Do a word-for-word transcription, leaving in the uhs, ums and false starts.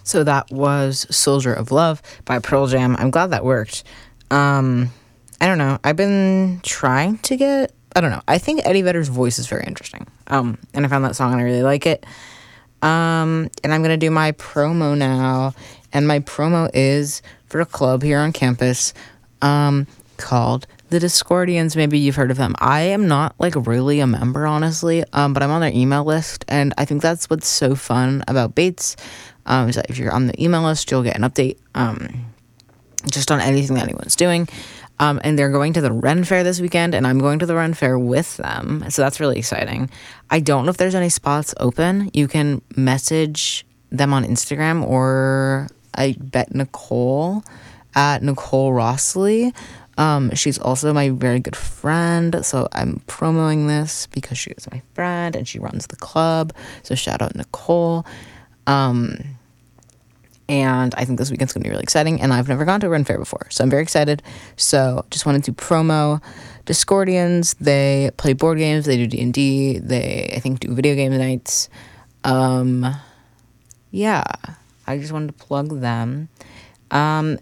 So that was Soldier of Love by Pearl Jam. I'm glad that worked. Um, I don't know. I've been trying to get, I don't know. I think Eddie Vedder's voice is very interesting. Um, and I found that song and I really like it. Um, and I'm going to do my promo now. And my promo is for a club here on campus um, called The Discordians. Maybe you've heard of them. I am not like really a member, honestly, um, but I'm on their email list. And I think that's what's so fun about Bates. Um, is that if you're on the email list, you'll get an update um, just on anything that anyone's doing. Um, and they're going to the Ren Fair this weekend, and I'm going to the Ren Fair with them. So that's really exciting. I don't know if there's any spots open. You can message them on Instagram, or I bet Nicole at Nicole Rossley. Um, she's also my very good friend, so I'm promoting this because she is my friend and she runs the club. So shout out Nicole. Um, and I think this weekend's going to be really exciting, and I've never gone to a Ren Fair before, so I'm very excited. So just wanted to promo Discordians. They play board games, they do D and D, they, I think, do video game nights. Um, yeah, I just wanted to plug them. Um,